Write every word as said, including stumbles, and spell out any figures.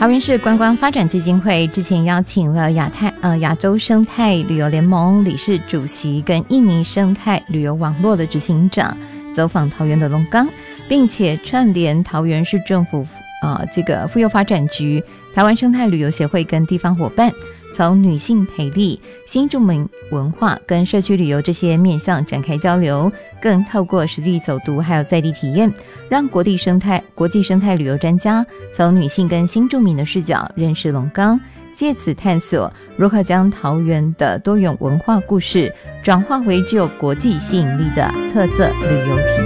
桃园市观光发展基金会之前邀请了亚太呃亚洲生态旅游联盟理事主席跟印尼生态旅游网络的执行长走访桃园的龙岗，并且串联桃园市政府呃这个妇幼发展局、台湾生态旅游协会跟地方伙伴，从女性培力、新住民文化跟社区旅游这些面向展开交流，更透过实地走读还有在地体验，让国际生态国际生态旅游专家从女性跟新住民的视角认识龙岗，借此探索如何将桃园的多元文化故事转化为具有国际吸引力的特色旅游体验。